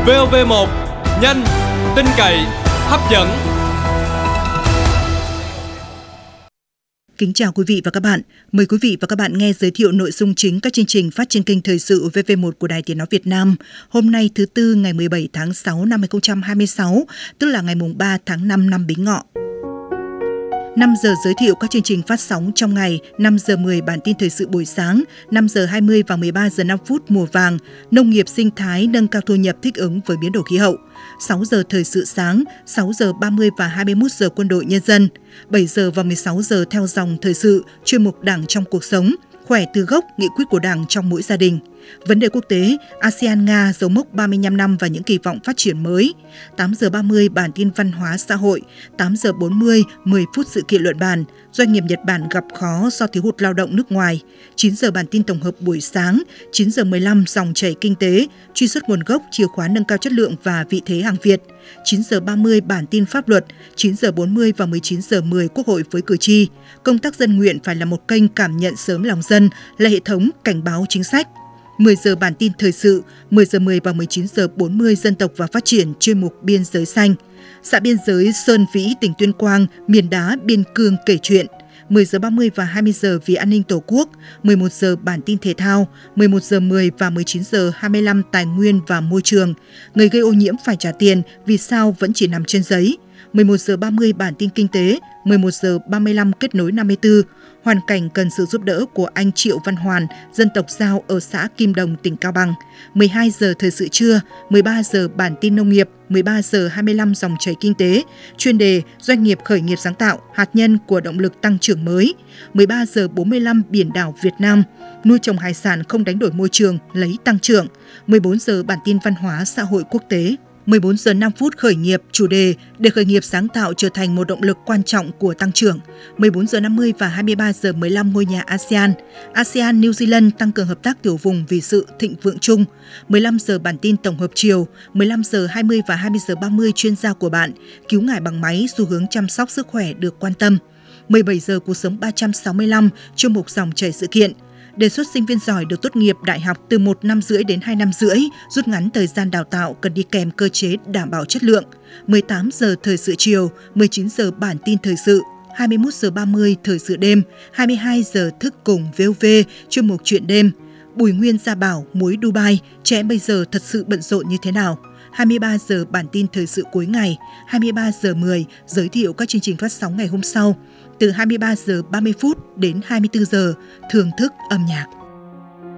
VOV1, nhanh, tin cậy, hấp dẫn. Kính chào quý vị và các bạn. Mời quý vị và các bạn nghe giới thiệu nội dung chính các chương trình phát trên kênh Thời sự VV1 của Đài Tiếng nói Việt Nam. Hôm nay thứ Tư ngày 17 tháng 6 năm 2026, tức là ngày 3 tháng 5 năm Bính Ngọ. 5 giờ giới thiệu các chương trình phát sóng trong ngày, 5 giờ 10 bản tin thời sự buổi sáng, 5 giờ 20 và 13 giờ 5 phút mùa vàng, nông nghiệp sinh thái nâng cao thu nhập thích ứng với biến đổi khí hậu. 6 giờ thời sự sáng, 6 giờ 30 và 21 giờ quân đội nhân dân, 7 giờ và 16 giờ theo dòng thời sự, chuyên mục Đảng trong cuộc sống, khỏe từ gốc, nghị quyết của Đảng trong mỗi gia đình. Vấn đề quốc tế, ASEAN-Nga dấu mốc 35 năm và những kỳ vọng phát triển mới. 8 giờ 30 bản tin văn hóa xã hội, 8 giờ 40, 10 phút sự kiện luận bàn, doanh nghiệp Nhật Bản gặp khó do thiếu hụt lao động nước ngoài. 9 giờ bản tin tổng hợp buổi sáng, 9 giờ 15 dòng chảy kinh tế, truy xuất nguồn gốc, chìa khóa nâng cao chất lượng và vị thế hàng Việt. 9 giờ 30 bản tin pháp luật, 9 giờ 40 và 19 giờ 10 Quốc hội với cử tri. Công tác dân nguyện phải là một kênh cảm nhận sớm lòng dân, là hệ thống cảnh báo chính sách. 10 giờ bản tin thời sự, 10 giờ 10 và 19 giờ 40 dân tộc và phát triển, chuyên mục Biên giới xanh. Xã biên giới Sơn Vĩ, tỉnh Tuyên Quang, miền đá biên cương kể chuyện. 10 giờ 30 và 20 giờ vì an ninh Tổ quốc, 11 giờ bản tin thể thao, 11 giờ 10 và 19 giờ 25 tài nguyên và môi trường. Người gây ô nhiễm phải trả tiền, vì sao vẫn chỉ nằm trên giấy. 11 giờ 30 bản tin kinh tế, 11 giờ 35 kết nối 54. Hoàn cảnh cần sự giúp đỡ của anh Triệu Văn Hoàn, dân tộc Dao ở xã Kim Đồng, tỉnh Cao Bằng. 12 giờ thời sự trưa, 13 giờ bản tin nông nghiệp, 13 giờ 25 dòng chảy kinh tế, chuyên đề doanh nghiệp khởi nghiệp sáng tạo, hạt nhân của động lực tăng trưởng mới. 13 giờ 45 biển đảo Việt Nam, nuôi trồng hải sản không đánh đổi môi trường, lấy tăng trưởng. 14 giờ bản tin văn hóa xã hội quốc tế. 14 giờ 5 phút khởi nghiệp, chủ đề để khởi nghiệp sáng tạo trở thành một động lực quan trọng của tăng trưởng. 14 giờ 50 và 23 giờ 15 ngôi nhà ASEAN. ASEAN New Zealand tăng cường hợp tác tiểu vùng vì sự thịnh vượng chung. 15 giờ bản tin tổng hợp chiều, 15 giờ 20 và 20 giờ 30 chuyên gia của bạn, cứu ngài bằng máy, xu hướng chăm sóc sức khỏe được quan tâm. 17 giờ cuộc sống 365, chuyên mục dòng chảy sự kiện. Đề xuất sinh viên giỏi được tốt nghiệp đại học từ 1 năm rưỡi đến 2 năm rưỡi, rút ngắn thời gian đào tạo cần đi kèm cơ chế đảm bảo chất lượng. 18 giờ thời sự chiều, 19 giờ bản tin thời sự, 21 giờ 30 thời sự đêm, 22 giờ thức cùng VOV, chuyên mục chuyện đêm. Bùi Nguyên Gia Bảo, muối Dubai, trẻ em bây giờ thật sự bận rộn như thế nào? 23 giờ bản tin thời sự cuối ngày, 23 giờ 10 giới thiệu các chương trình phát sóng ngày hôm sau. Từ 23 giờ 30 phút đến 24 giờ, thưởng thức âm nhạc.